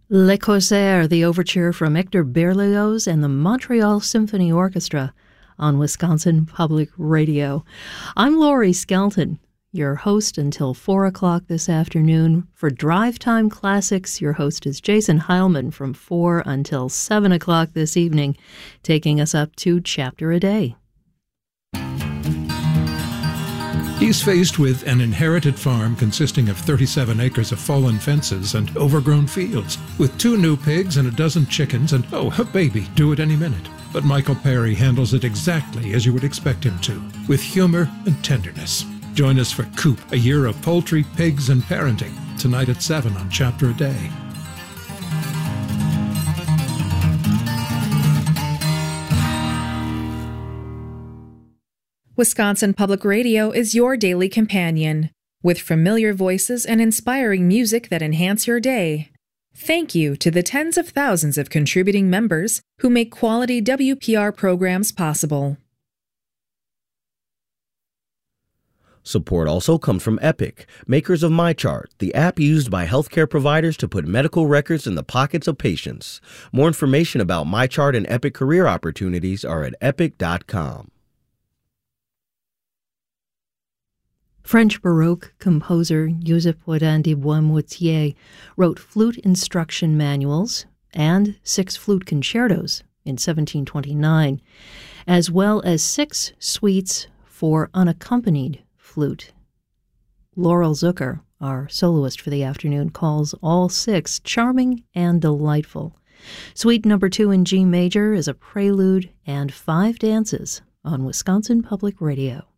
Le Corsaire, the overture from Hector Berlioz and the Montreal Symphony Orchestra on Wisconsin Public Radio. I'm Laurie Skelton, your host until 4 o'clock this afternoon. For Drive Time Classics, your host is Jason Heilman from 4 until 7 o'clock this evening, taking us up to Chapter a Day. He's faced with an inherited farm consisting of 37 acres of fallen fences and overgrown fields, with 2 new pigs and a dozen chickens and, a baby due at any minute. But Michael Perry handles it exactly as you would expect him to, with humor and tenderness. Join us for Coop, a year of poultry, pigs, and parenting, tonight at 7 on Chapter a Day. Wisconsin Public Radio is your daily companion, with familiar voices and inspiring music that enhance your day. Thank you to the tens of thousands of contributing members who make quality WPR programs possible. Support also comes from Epic, makers of MyChart, the app used by healthcare providers to put medical records in the pockets of patients. More information about MyChart and Epic career opportunities are at epic.com. French Baroque composer Joseph Bourdin de Boismoutier wrote flute instruction manuals and 6 flute concertos in 1729, as well as 6 suites for unaccompanied flute. Laurel Zucker, our soloist for the afternoon, calls all 6 charming and delightful. Suite number 2 in G major is a prelude and 5 dances on Wisconsin Public Radio.